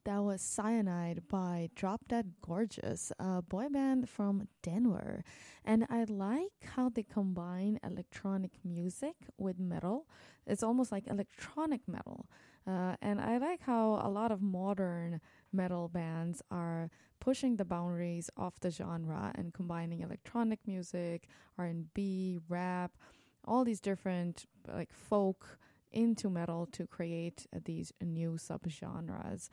That was Cyanide by Drop Dead Gorgeous, a boy band from Denver. And I like how they combine electronic music with metal. It's almost like electronic metal. And I like how a lot of modern metal bands are pushing the boundaries of the genre and combining electronic music, R&B, rap, all these different like folk into metal to create these new subgenres.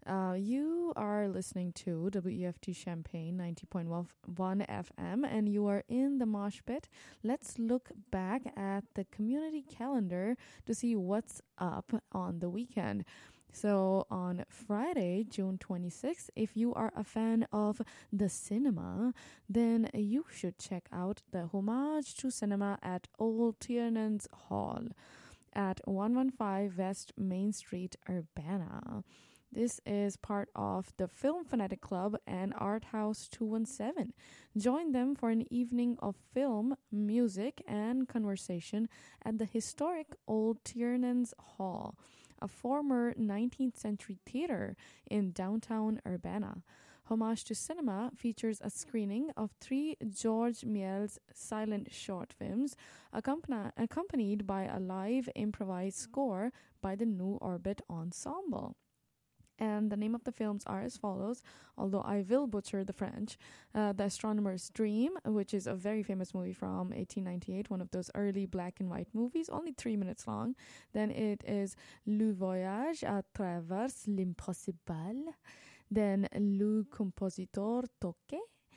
You are listening to WEFT Champagne 90.1 FM and you are in the mosh pit. Let's look back at the community calendar to see what's up on the weekend. So on Friday, June 26th, if you are a fan of the cinema, then you should check out the Homage to Cinema at Old Tiernan's Hall at 115 West Main Street, Urbana. This is part of the Film Fanatic Club and Art House 217. Join them for an evening of film, music, and conversation at the historic Old Tiernan's Hall, a former 19th century theater in downtown Urbana. Homage to Cinema features a screening of 3 George Méliès silent short films, accompanied by a live improvised score by the New Orbit Ensemble. And the name of the films are as follows, although I will butcher the French. The Astronomer's Dream, which is a very famous movie from 1898, one of those early black and white movies, only 3 minutes long. Then it is Le Voyage à travers l'impossible. Then Le Compositeur Toque.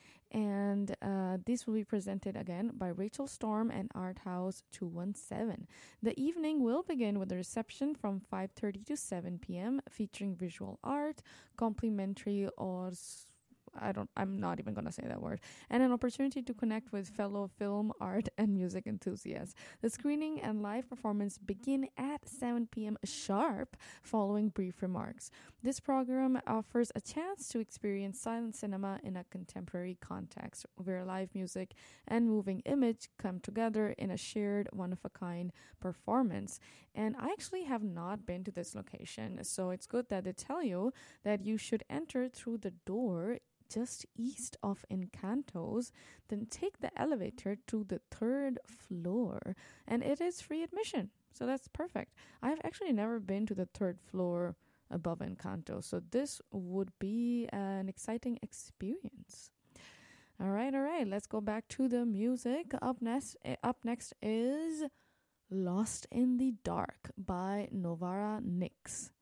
And this will be presented again by Rachel Storm and Art House 217. The evening will begin with a reception from 5:30 to 7 p.m. featuring visual art, complimentary or I'm not even going to say that word, and an opportunity to connect with fellow film, art, and music enthusiasts. The screening and live performance begin at 7 p.m. sharp, following brief remarks. This program offers a chance to experience silent cinema in a contemporary context, where live music and moving image come together in a shared, one-of-a-kind performance. And I actually have not been to this location, so it's good that they tell you that you should enter through the door just east of Encantos, then take the elevator to the 3rd floor, and it is free admission. So that's perfect. I've actually never been to the 3rd floor above Encanto, so this would be an exciting experience. All right. Let's go back to the music. Up next is Lost in the Dark by Novara Nix.